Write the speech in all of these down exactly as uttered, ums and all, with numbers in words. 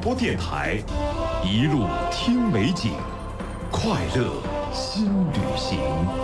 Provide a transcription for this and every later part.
播电台，一路听美景，快乐新旅行。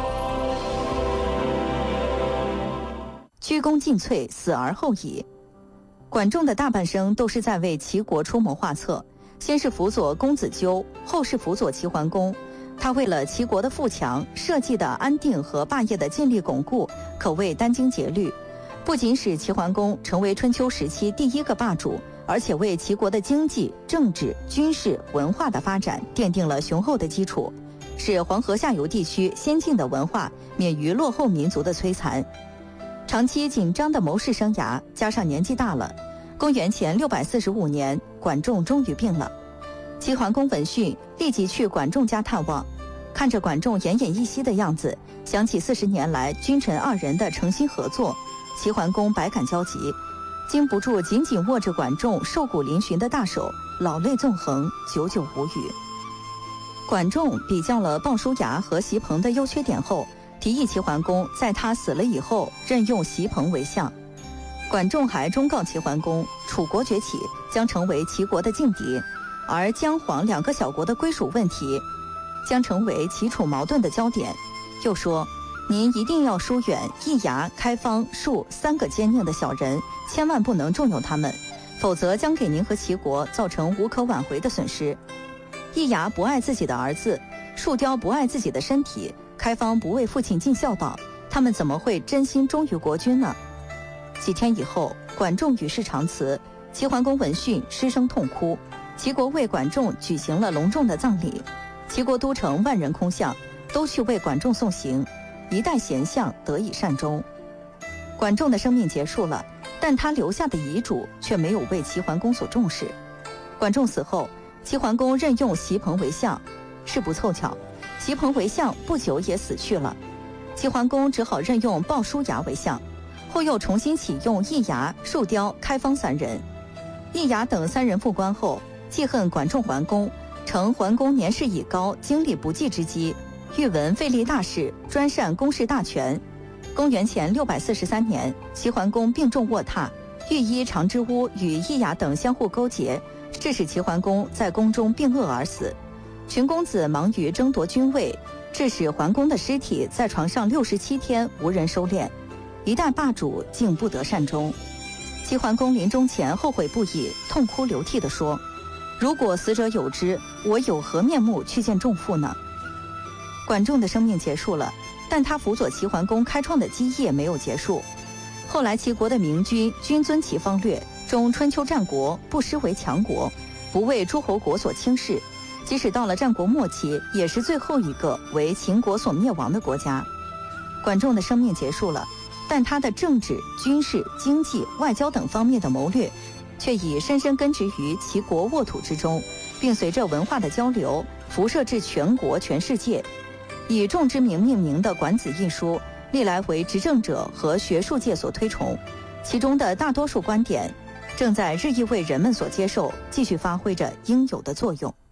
鞠躬尽瘁，死而后已。管仲的大半生都是在为齐国出谋划策，先是辅佐公子纠，后是辅佐齐桓公。他为了齐国的富强，社稷的安定和霸业的建立巩固，可谓殚精竭虑。不仅使齐桓公成为春秋时期第一个霸主，而且为齐国的经济、政治、军事、文化的发展奠定了雄厚的基础，使黄河下游地区先进的文化免于落后民族的摧残。长期紧张的谋士生涯，加上年纪大了，公元前六百四十五年，管仲终于病了。齐桓公闻讯，立即去管仲家探望。看着管仲奄奄一息的样子，想起四十年来君臣二人的诚心合作，齐桓公百感交集，禁不住紧紧握着管仲瘦骨嶙峋的大手，老泪纵横，久久无语。管仲比较了鲍叔牙和席鹏的优缺点后，提议齐桓公在他死了以后任用席鹏为相。管仲还忠告齐桓公，楚国崛起将成为齐国的劲敌，而姜黄两个小国的归属问题将成为齐楚矛盾的焦点。又说，您一定要疏远易牙、开方、术三个奸佞的小人，千万不能重用他们，否则将给您和齐国造成无可挽回的损失。易牙不爱自己的儿子，树雕不爱自己的身体，开方不为父亲尽孝道，他们怎么会真心忠于国君呢？几天以后，管仲与世长辞，齐桓公闻讯失声痛哭，齐国为管仲举行了隆重的葬礼，齐国都城万人空巷，都去为管仲送行，一代贤相得以善终。管仲的生命结束了，但他留下的遗嘱却没有为齐桓公所重视。管仲死后，齐桓公任用席鹏为相，事不凑巧，席鹏为相不久也死去了，齐桓公只好任用鲍叔牙为相，后又重新启用易牙、树雕、开方三人。易牙等三人复官后，记恨管仲桓公，乘桓公年事已高，精力不济之机，欲闻废立大事，专擅公事大权。公元前六百四十三年，齐桓公病重卧榻，御医常之乌与易牙等相互勾结，致使齐桓公在宫中病饿而死。群公子忙于争夺君位，致使桓公的尸体在床上六十七天无人收敛，一代霸主竟不得善终。齐桓公临终前后悔不已，痛哭流涕地说，如果死者有知，我有何面目去见仲父呢？管仲的生命结束了，但他辅佐齐桓公开创的基业没有结束。后来齐国的明君均遵其方略，终春秋战国，不失为强国，不为诸侯国所轻视，即使到了战国末期，也是最后一个为秦国所灭亡的国家。管仲的生命结束了，但他的政治、军事、经济、外交等方面的谋略却已深深根植于齐国沃土之中，并随着文化的交流辐射至全国全世界。以仲之名命名的《管子》一书，历来为执政者和学术界所推崇，其中的大多数观点正在日益为人们所接受，继续发挥着应有的作用。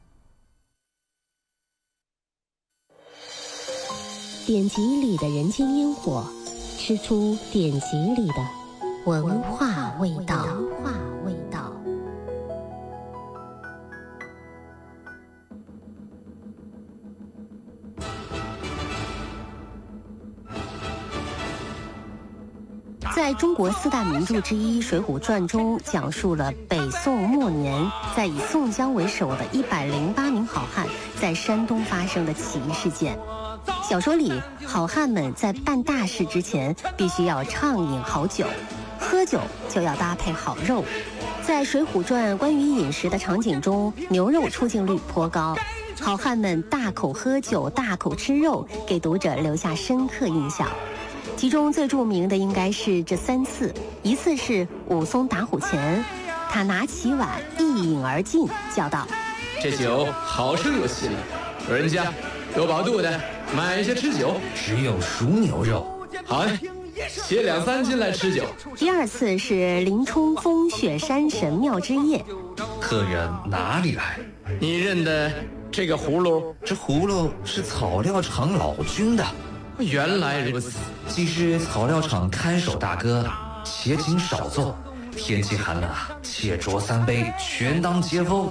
典籍里的人间烟火，吃出典籍里的文化味道。文化味道。在中国四大名著之一《水浒传》中，讲述了北宋末年，在以宋江为首的一百零八名好汉在山东发生的起义事件。小说里，好汉们在办大事之前，必须要畅饮好酒，喝酒就要搭配好肉。在《水浒传》关于饮食的场景中，牛肉出镜率颇高，好汉们大口喝酒、大口吃肉，给读者留下深刻印象。其中最著名的应该是这三次，一次是武松打虎前，他拿起碗一饮而尽，叫道：“ 这酒好生有气力，老人家有饱肚的，买些吃酒。 只有熟牛肉， 好嘞，切两三斤来吃酒。” 第二次是林冲封雪山神庙之夜， 客人哪里来？ 你认得这个葫芦？ 这葫芦是草料厂老君的。 原来如此， 既是草料厂看守大哥，且请少奏。天气寒冷，且酌三杯，权当接风。